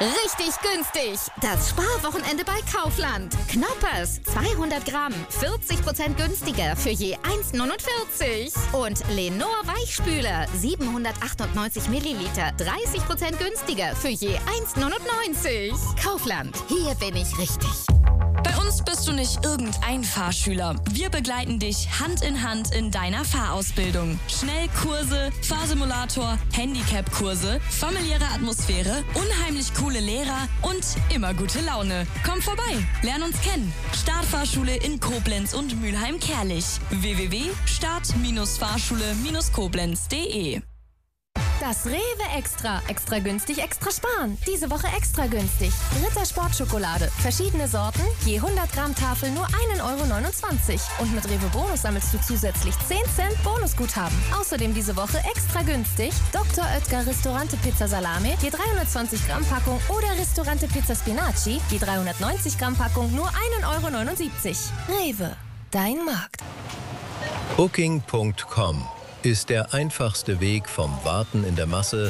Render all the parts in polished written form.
Richtig günstig. Das Sparwochenende bei Kaufland. Knoppers, 200 Gramm, 40% günstiger für je 1,49. Und Lenor Weichspüler, 798 Milliliter, 30% günstiger für je 1,99. Kaufland, hier bin ich richtig. Bei uns bist du nicht irgendein Fahrschüler. Wir begleiten dich Hand in Hand in deiner Fahrausbildung. Schnellkurse, Fahrsimulator, Handicap-Kurse, familiäre Atmosphäre, unheimlich coole Lehrer und immer gute Laune. Komm vorbei, lern uns kennen. Startfahrschule in Koblenz und Mülheim-Kärlich. www.start-fahrschule-koblenz.de. Das Rewe Extra. Extra günstig, extra sparen. Diese Woche extra günstig. Ritter Sportschokolade. Verschiedene Sorten. Je 100 Gramm Tafel nur 1,29 €. Und mit Rewe Bonus sammelst du zusätzlich 10 Cent Bonusguthaben. Außerdem diese Woche extra günstig. Dr. Oetker Ristorante Pizza Salame. Je 320 Gramm Packung. Oder Ristorante Pizza Spinaci. Je 390 Gramm Packung nur 1,79 €. Rewe. Dein Markt. Booking.com ist der einfachste Weg vom Warten in der Masse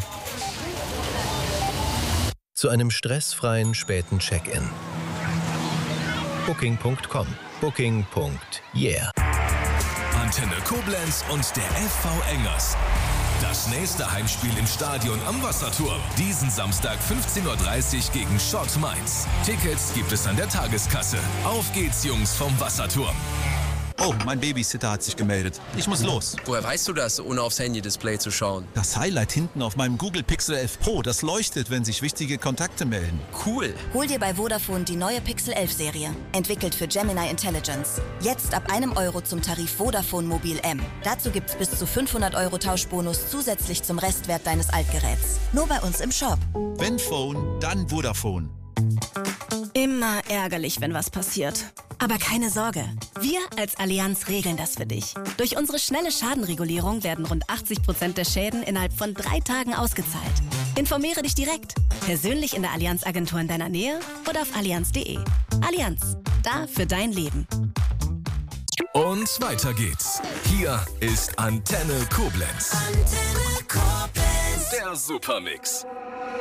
zu einem stressfreien späten Check-in. Booking.com. Booking.yeah. Antenne Koblenz und der FV Engers. Das nächste Heimspiel im Stadion am Wasserturm. Diesen Samstag 15:30 Uhr gegen Schott Mainz. Tickets gibt es an der Tageskasse. Auf geht's, Jungs vom Wasserturm. Oh, mein Babysitter hat sich gemeldet. Ich muss los. Woher weißt du das, ohne aufs Handy-Display zu schauen? Das Highlight hinten auf meinem Google Pixel 11 Pro, das leuchtet, wenn sich wichtige Kontakte melden. Cool. Hol dir bei Vodafone die neue Pixel 11 Serie. Entwickelt für Gemini Intelligence. Jetzt ab €1 zum Tarif Vodafone Mobil M. Dazu gibt's bis zu 500 € Tauschbonus zusätzlich zum Restwert deines Altgeräts. Nur bei uns im Shop. Wenn Phone, dann Vodafone. Immer ärgerlich, wenn was passiert. Aber keine Sorge, wir als Allianz regeln das für dich. Durch unsere schnelle Schadenregulierung werden rund 80% der Schäden innerhalb von 3 Tagen ausgezahlt. Informiere dich direkt, persönlich in der Allianz-Agentur in deiner Nähe oder auf allianz.de. Allianz, da für dein Leben. Und weiter geht's. Hier ist Antenne Koblenz. Antenne Koblenz. Der Supermix.